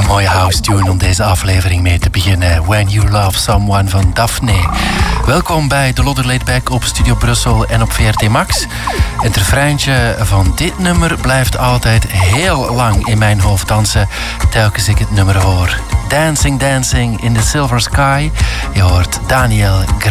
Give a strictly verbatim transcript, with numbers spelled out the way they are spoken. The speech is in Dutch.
mooie house tune om deze aflevering mee te beginnen. When You Love Someone van Daphne. Welkom bij de Lodder Laid Back op Studio Brussel en op V R T Max. Het refreintje van dit nummer blijft altijd heel lang in mijn hoofd dansen telkens ik het nummer hoor. Dancing, dancing in the silver sky. Je hoort Daniel Gra